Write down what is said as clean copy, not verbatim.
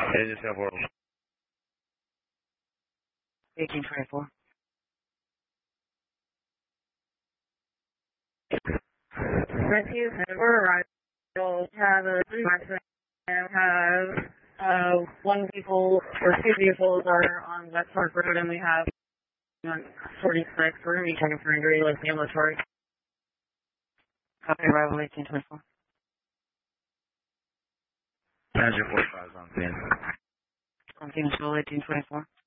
Agency of World. 1824. Rescue, we're arrived. We'll have a have one vehicle or two vehicles are on West Park Road, and we have 46. We're going to be checking for injury like the ambulatory. Copy, arrival 1824. Manager 45 is on scene. On scene as well, 1824.